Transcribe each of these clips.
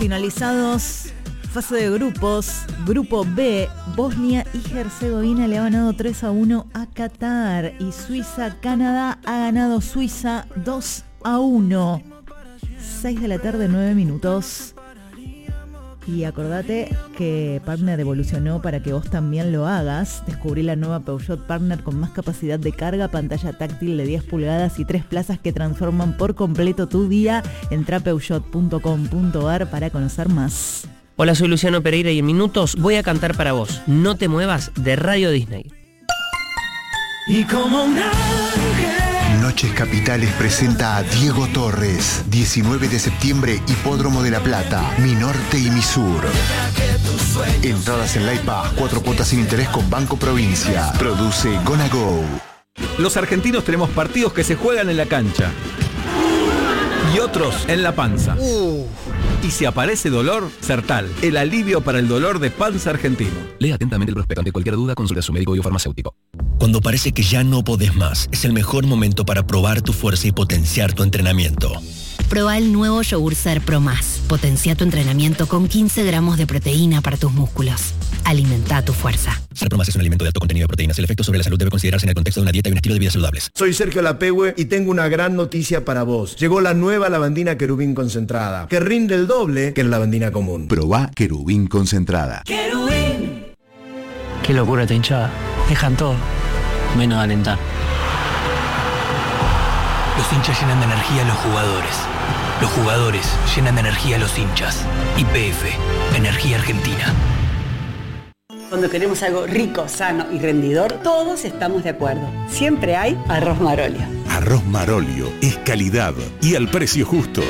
Finalizados fase de grupos, grupo B, Bosnia y Herzegovina le ha ganado 3-1 a Qatar y Suiza-Canadá ha ganado Suiza 2-1. 6 de la tarde, 9 minutos. Y acordate que Partner evolucionó para que vos también lo hagas. Descubrí la nueva Peugeot Partner con más capacidad de carga, pantalla táctil de 10 pulgadas y 3 plazas que transforman por completo tu día. Entra a peugeot.com.ar para conocer más. Hola, soy Luciano Pereira y en minutos voy a cantar para vos No te muevas de Radio Disney. Y como un ángel. Noches Capitales presenta a Diego Torres. 19 de septiembre, Hipódromo de La Plata, Mi Norte y Mi Sur. Entradas en Live Pass, 4 cuotas sin interés con Banco Provincia. Produce Gonna Go. Los argentinos tenemos partidos que se juegan en la cancha y otros en la panza. Y si aparece dolor, Sertal, el alivio para el dolor de panza argentino. Lea atentamente el prospecto. Ante cualquier duda, consulte a su médico y o farmacéutico. Cuando parece que ya no podés más, es el mejor momento para probar tu fuerza y potenciar tu entrenamiento. Proba el nuevo Yogur Ser Pro Más. Potencia tu entrenamiento con 15 gramos de proteína para tus músculos. Alimenta tu fuerza. Ser Pro Más es un alimento de alto contenido de proteínas. El efecto sobre la salud debe considerarse en el contexto de una dieta y un estilo de vida saludables. Soy Sergio Lapehue y tengo una gran noticia para vos. Llegó la nueva lavandina Querubín concentrada, que rinde el doble que la lavandina común. Probá Querubín concentrada. Querubín. Qué locura esta hinchada. Dejan todo, menos de alentar. Los hinchas llenan de energía a los jugadores. Los jugadores llenan de energía a los hinchas. YPF, Energía Argentina. Cuando queremos algo rico, sano y rendidor, todos estamos de acuerdo. Siempre hay Arroz Marolio. Arroz Marolio es calidad y al precio justo.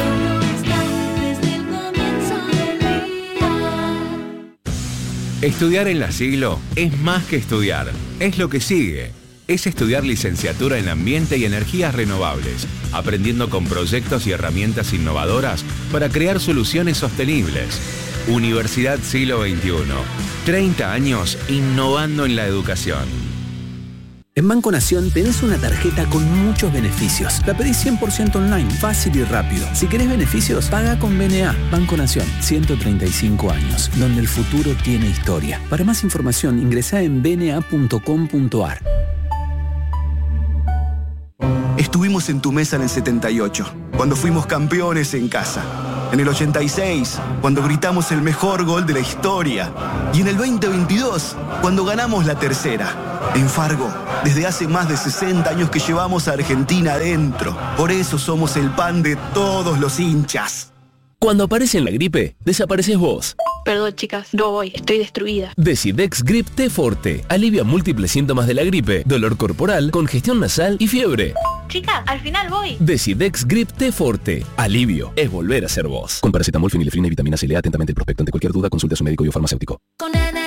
Estudiar en La Siglo es más que estudiar, es lo que sigue. Es estudiar licenciatura en Ambiente y Energías Renovables, aprendiendo con proyectos y herramientas innovadoras para crear soluciones sostenibles. Universidad Siglo XXI. 30 años innovando en la educación. En Banco Nación tenés una tarjeta con muchos beneficios. La pedís 100% online, fácil y rápido. Si querés beneficios, paga con BNA. Banco Nación, 135 años, donde el futuro tiene historia. Para más información, ingresá en bna.com.ar. Estuvimos en tu mesa en el 78, cuando fuimos campeones en casa. En el 86, cuando gritamos el mejor gol de la historia. Y en el 2022, cuando ganamos la tercera. En Fargo, desde hace más de 60 años que llevamos a Argentina adentro. Por eso somos el pan de todos los hinchas. Cuando aparece la gripe, desapareces vos. Perdón, chicas, no voy, estoy destruida. Decidex Grip T Forte. Alivia múltiples síntomas de la gripe, dolor corporal, congestión nasal y fiebre. Chicas, al final voy. Decidex Grip T Forte. Alivio es volver a ser vos. Con paracetamol, fenilefrina y vitamina C. Lea atentamente el prospecto. Ante cualquier duda, consulte a su médico y o farmacéutico.